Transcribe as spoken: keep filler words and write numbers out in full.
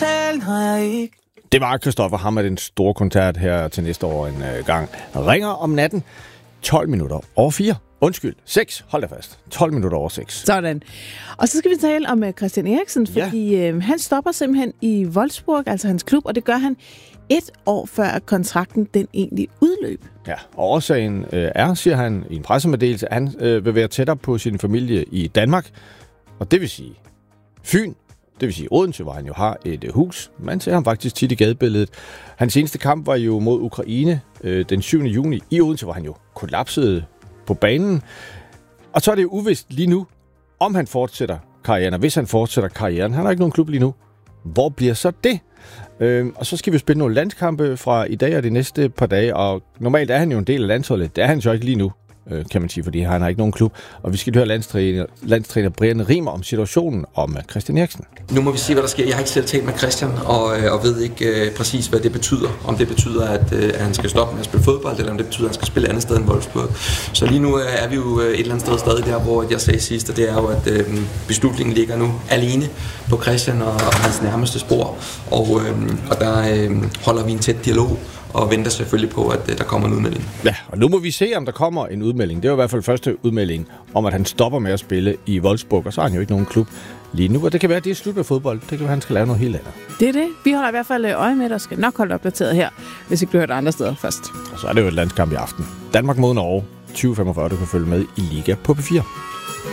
betalen har jeg ikke. Det var Christoffer Hammer, den store koncert her til næste år en øh, gang. Ringer om natten, tolv minutter over fire. Undskyld, seks. Hold da fast. tolv minutter over seks. Sådan. Og så skal vi tale om uh, Christian Eriksen, fordi ja. øh, han stopper simpelthen i Wolfsburg, altså hans klub, og det gør han et år før kontrakten den egentlig udløb. Ja, og årsagen øh, er, siger han i en pressemeddelelse, at han øh, vil være tættere på sin familie i Danmark, og det vil sige Fyn. Det vil sige Odense, hvor han jo har et øh, hus. Man ser ham faktisk tit i gadebilledet. Hans seneste kamp var jo mod Ukraine øh, den syvende juni i Odense, hvor han jo kollapsede på banen. Og så er det jo uvist lige nu, om han fortsætter karrieren. Og hvis han fortsætter karrieren, han har ikke nogen klub lige nu. Hvor bliver så det? Øh, og så skal vi spille nogle landskampe fra i dag og de næste par dage. Og normalt er han jo en del af landsholdet. Det er han så ikke lige nu, kan man sige, fordi han har ikke nogen klub. Og vi skal høre landstræner, landstræner Brian Rimer om situationen om Christian Eriksen. Nu må vi se, hvad der sker. Jeg har ikke selv talt med Christian, og, og ved ikke uh, præcis, hvad det betyder. Om det betyder, at, uh, at han skal stoppe med at spille fodbold, eller om det betyder, at han skal spille andet sted end Wolfsburg. Så lige nu uh, er vi jo uh, et eller andet sted stadig der, hvor jeg sagde sidst, og det er jo, at uh, beslutningen ligger nu alene på Christian og, og hans nærmeste spor. Og, uh, og der uh, holder vi en tæt dialog, og venter selvfølgelig på, at der kommer en udmelding. Ja, og nu må vi se, om der kommer en udmelding. Det er i hvert fald første udmelding om, at han stopper med at spille i Wolfsburg, og så har han jo ikke nogen klub lige nu. Og det kan være, at det er slut med fodbold. Det kan være, at han skal lave noget helt andet. Det er det. Vi holder i hvert fald øje med, der skal nok holde opdateret her, hvis ikke du hører det andre steder først. Og så er det jo et landskamp i aften. Danmark mod Norge. tyve femogfyrre, du kan følge med i Liga på P fire.